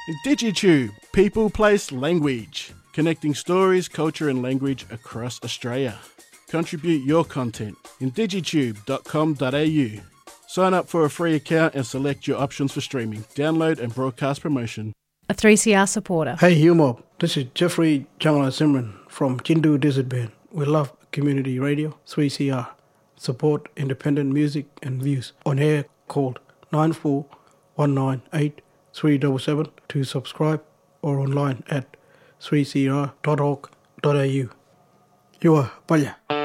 DigiTube, People, Place, Language. Connecting stories, culture and language across Australia. Contribute your content in digitube.com.au. Sign up for a free account and select your options for streaming, download and broadcast promotion. A 3CR supporter. Hey Humob, this is Jeffrey Jamala Simran from Chindu Desert Band. We love community radio, 3CR. Support independent music and views. On air called 94198377 to subscribe or online at 3cr.org.au. You are Paya.